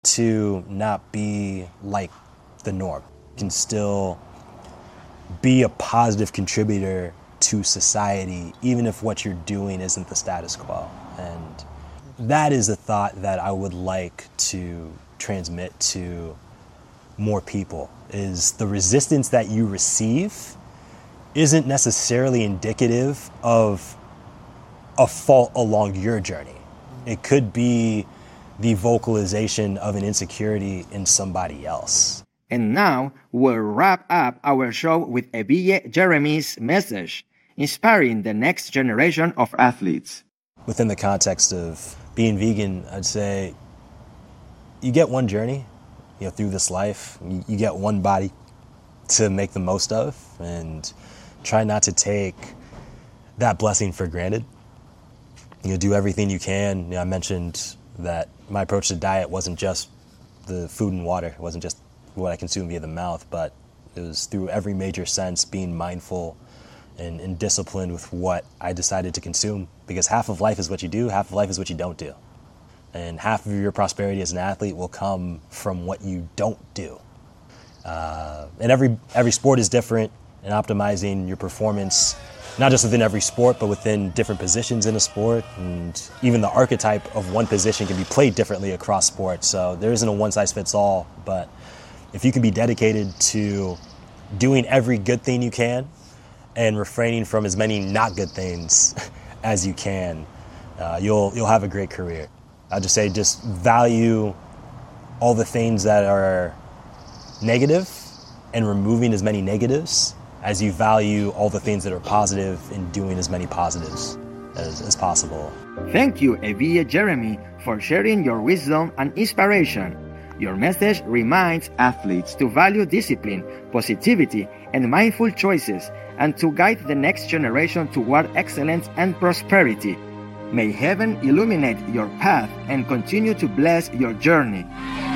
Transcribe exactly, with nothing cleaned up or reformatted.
to not be like the norm. You can still be a positive contributor to society, even if what you're doing isn't the status quo. And that is a thought that I would like to transmit to more people, is the resistance that you receive isn't necessarily indicative of a fault along your journey. It could be the vocalization of an insecurity in somebody else. And now we'll wrap up our show with Eville Jeremy's message, inspiring the next generation of athletes. Within the context of being vegan, I'd say you get one journey, you know, through this life. You, you get one body to make the most of, and try not to take that blessing for granted. You know, do everything you can. You know, I mentioned that my approach to diet wasn't just the food and water. It wasn't just what I consume via the mouth, but it was through every major sense, being mindful and, and disciplined with what I decided to consume. Because half of life is what you do, half of life is what you don't do. And half of your prosperity as an athlete will come from what you don't do. Uh, and every every sport is different, and optimizing your performance, not just within every sport, but within different positions in a sport. And even the archetype of one position can be played differently across sports. So there isn't a one-size-fits-all, but if you can be dedicated to doing every good thing you can and refraining from as many not good things as you can, uh, you'll you'll have a great career. I'll just say, just value all the things that are negative and removing as many negatives as you value all the things that are positive and doing as many positives as, as possible. Thank you, Eville Jeremy, for sharing your wisdom and inspiration. Your message reminds athletes to value discipline, positivity, and mindful choices, and to guide the next generation toward excellence and prosperity. May heaven illuminate your path and continue to bless your journey.